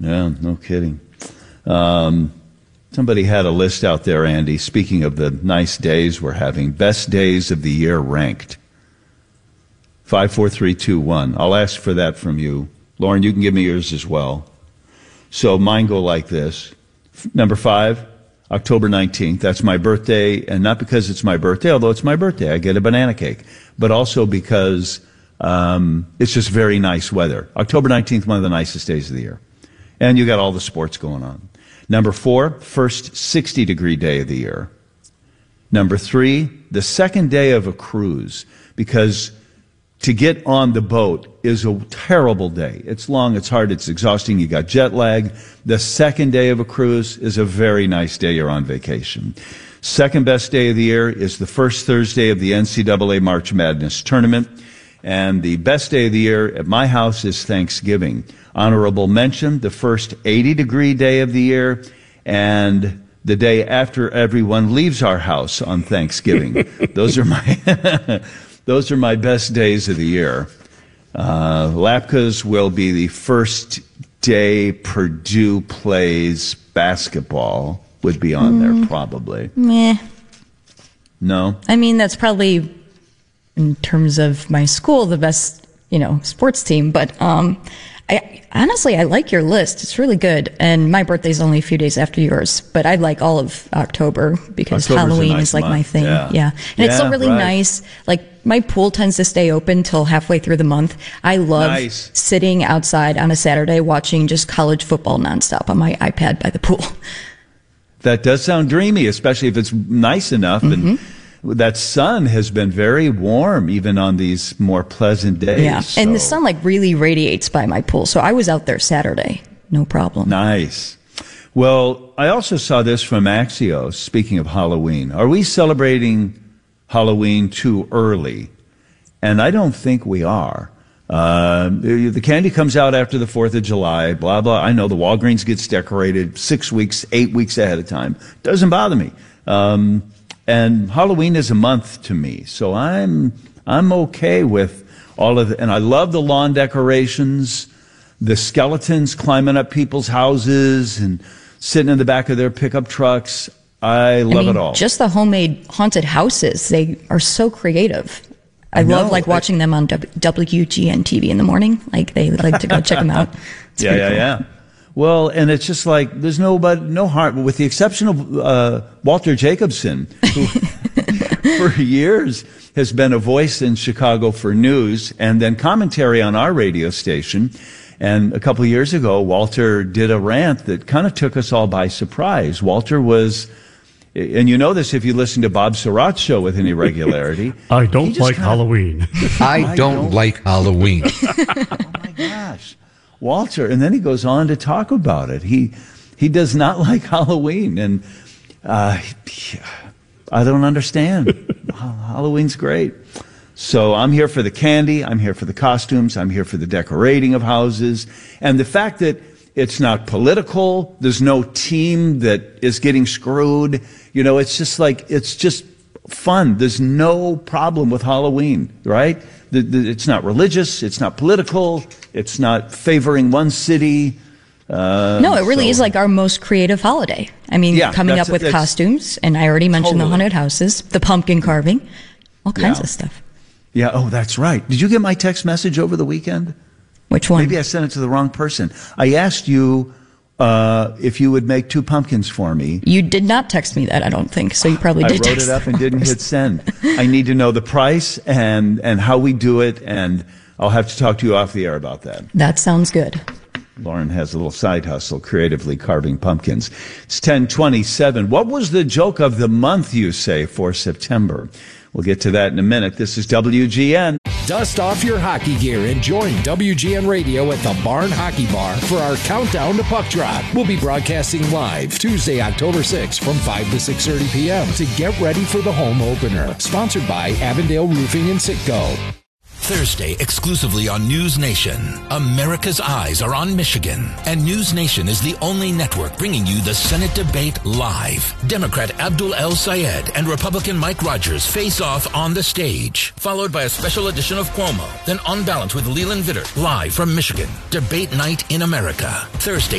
Yeah, no kidding. Somebody had a list out there, Andy, speaking of the nice days we're having. Best days of the year ranked. 5, 4, 3, 2, 1. I'll ask for that from you. Lauren, you can give me yours as well. So mine go like this. Number 5, October 19th. That's my birthday, and not because it's my birthday, although it's my birthday. I get a banana cake. But also because it's just very nice weather. October 19th, one of the nicest days of the year. And you got all the sports going on. Number 4, first 60-degree day of the year. Number 3, the second day of a cruise, because to get on the boat is a terrible day. It's long, it's hard, it's exhausting, you got jet lag. The second day of a cruise is a very nice day you're on vacation. Second best day of the year is the first Thursday of the NCAA March Madness tournament. And the best day of the year at my house is Thanksgiving. Honorable mention, the first 80-degree day of the year and the day after everyone leaves our house on Thanksgiving. Those are my best days of the year. Lapka's will be the first day Purdue plays basketball, would be on there probably. Meh. No? I mean, that's probably, in terms of my school, the best, sports team. But I like your list. It's really good. And my birthday's only a few days after yours. But I like all of October because October's Halloween nice is like month. my thing. Yeah. And it's still really nice. Like, my pool tends to stay open till halfway through the month. I love sitting outside on a Saturday watching just college football nonstop on my iPad by the pool. That does sound dreamy, especially if it's nice enough. And that sun has been very warm, even on these more pleasant days. Yeah, so. And the sun really radiates by my pool. So I was out there Saturday, no problem. Nice. Well, I also saw this from Axios, speaking of Halloween. Are we celebrating Halloween too early? And I don't think we are. The candy comes out after the 4th of July, blah, blah. I know the Walgreens gets decorated 6 weeks, 8 weeks ahead of time. Doesn't bother me. And Halloween is a month to me, so I'm okay with all of it. And I love the lawn decorations, the skeletons climbing up people's houses and sitting in the back of their pickup trucks. I love it all. Just the homemade haunted houses, they are so creative. I love watching them on WGN TV in the morning. They like to go check them out. Yeah. Well, and it's just like there's no harm, with the exception of Walter Jacobson, who for years has been a voice in Chicago for news and then commentary on our radio station. And a couple of years ago, Walter did a rant that kind of took us all by surprise. Walter was, and you know this if you listen to Bob Surratt's show with any regularity. I don't like Halloween. I don't like Halloween. Oh my gosh. Walter, and then he goes on to talk about it. He does not like Halloween, and I don't understand. Halloween's great. So I'm here for the candy, I'm here for the costumes, I'm here for the decorating of houses, and the fact that it's not political, there's no team that is getting screwed. It's just fun. There's no problem with Halloween, right? It's not religious, it's not political, it's not favoring one city. No, it really is like our most creative holiday. I mean, coming up with costumes, and I already mentioned the haunted houses, the pumpkin carving, all kinds of stuff. Yeah, oh, that's right. Did you get my text message over the weekend? Which one? Maybe I sent it to the wrong person. I asked you if you would make 2 pumpkins for me. You did not text me that, I don't think, so you probably did text I wrote it up and didn't hit send. I need to know the price and how we do it, and I'll have to talk to you off the air about that. That sounds good. Lauren has a little side hustle, creatively carving pumpkins. It's 10:27. What was the joke of the month, you say, for September? We'll get to that in a minute. This is WGN. Dust off your hockey gear and join WGN Radio at the Barn Hockey Bar for our countdown to puck drop. We'll be broadcasting live Tuesday, October 6th from 5 to 6:30 p.m. to get ready for the home opener. Sponsored by Avondale Roofing and Sitco. Thursday, exclusively on News Nation. America's eyes are on Michigan, and News Nation is the only network bringing you the Senate debate live. Democrat Abdul El Sayed and Republican Mike Rogers face off on the stage, followed by a special edition of Cuomo, then On Balance with Leland Vittert, live from Michigan. Debate night in America. Thursday,